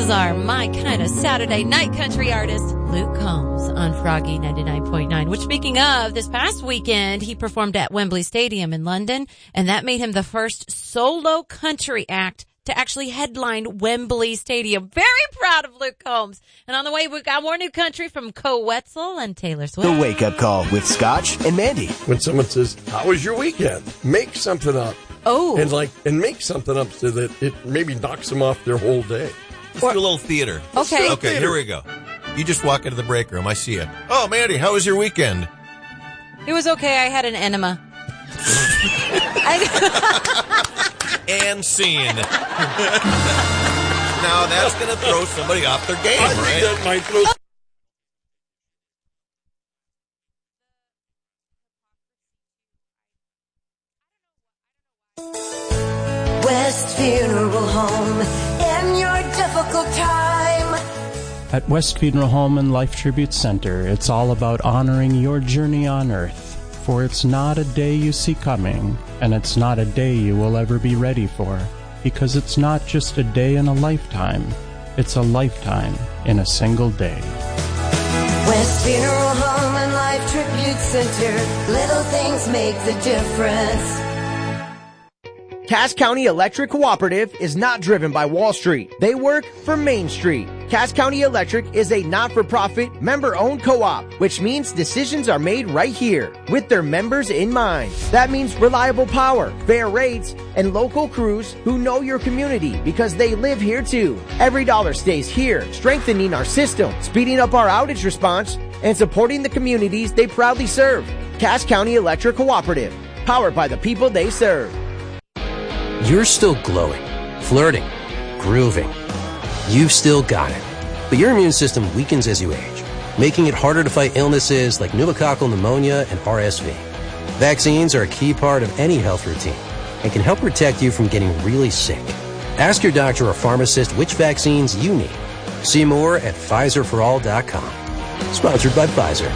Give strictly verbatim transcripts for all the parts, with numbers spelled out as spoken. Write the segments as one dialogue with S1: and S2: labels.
S1: is our My Kind of Saturday Night Country artist, Luke Combs, on Froggy ninety-nine point nine. Which, speaking of, this past weekend, he performed at Wembley Stadium in London, and that made him the first solo country act to actually headline Wembley Stadium. Very proud of Luke Combs. And on the way, we've got more new country from Co Wetzel and Taylor Swift.
S2: The Wake Up Call with Scotch and Mandy.
S3: When someone says, how was your weekend? Make something up.
S1: Oh.
S3: And like, and make something up so that it maybe knocks them off their whole day.
S4: Let's do a little theater.
S1: Okay.
S4: Okay,
S3: theater.
S4: here we go. You just walk into the break room. I see you. Oh, Mandy, how was your weekend?
S1: It was okay. I had an enema. I...
S4: And scene. Now, that's going to throw somebody off their game,
S3: I
S4: right?
S3: think that might throw...
S5: West Funeral Home in your difficult time.
S6: At West Funeral Home and Life Tribute Center, it's all about honoring your journey on Earth. For it's not a day you see coming, and it's not a day you will ever be ready for, because it's not just a day in a lifetime, it's a lifetime in a single day.
S5: West Funeral Home and Life Tribute Center. Little things make the difference.
S7: Cass County Electric Cooperative is not driven by Wall Street. They work for Main Street. Cass County Electric is a not-for-profit, member-owned co-op, which means decisions are made right here with their members in mind. That means reliable power, fair rates, and local crews who know your community because they live here too. Every dollar stays here, strengthening our system, speeding up our outage response, and supporting the communities they proudly serve. Cass County Electric Cooperative, powered by the people they serve.
S8: You're still glowing, flirting, grooving. You've still got it. But your immune system weakens as you age, making it harder to fight illnesses like pneumococcal pneumonia and R S V. Vaccines are a key part of any health routine and can help protect you from getting really sick. Ask your doctor or pharmacist which vaccines you need. See more at Pfizer for all dot com. Sponsored by Pfizer.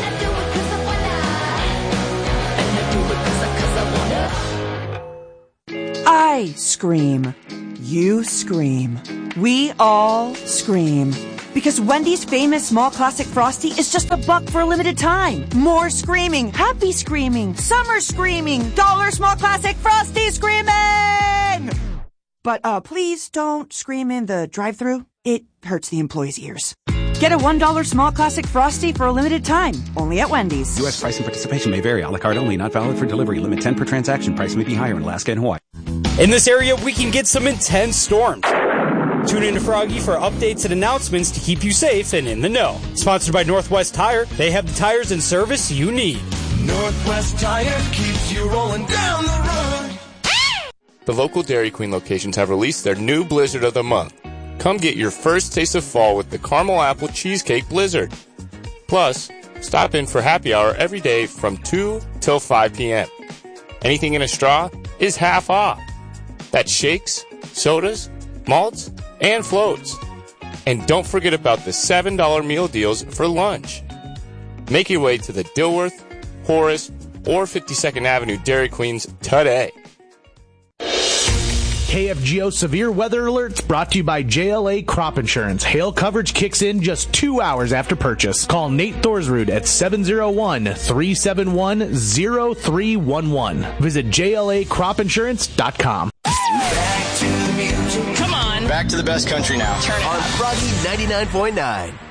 S9: I scream. You scream. We all scream. Because Wendy's famous small classic Frosty is just a buck for a limited time. More screaming, happy screaming, summer screaming, dollar small classic Frosty screaming! But uh, please don't scream in the drive-thru. It hurts the employees' ears. Get a one dollar small classic Frosty for a limited time. Only at Wendy's.
S10: U S price and participation may vary. A la carte only. Not valid for delivery. Limit ten per transaction. Price may be higher in Alaska and Hawaii.
S11: In this area, we can get some intense storms. Tune in to Froggy for updates and announcements to keep you safe and in the know. Sponsored by Northwest Tire. They have the tires and service you need.
S12: Northwest Tire keeps you rolling down the road.
S13: The local Dairy Queen locations have released their new Blizzard of the Month. Come get your first taste of fall with the Caramel Apple Cheesecake Blizzard. Plus, stop in for happy hour every day from two till five p.m. Anything in a straw is half off. That's shakes, sodas, malts, and floats. And don't forget about the seven dollar meal deals for lunch. Make your way to the Dilworth, Horace, or fifty-second Avenue Dairy Queens today.
S14: K F G O Severe Weather Alerts brought to you by J L A Crop Insurance. Hail coverage kicks in just two hours after purchase. Call Nate Thorsrud at seven oh one, three seven one, oh three one one. Visit J L A crop insurance dot com.
S12: Back to the music.
S1: Come on.
S2: Back to the best country now.
S1: Turn it
S2: on
S1: up.
S2: Froggy ninety-nine point nine.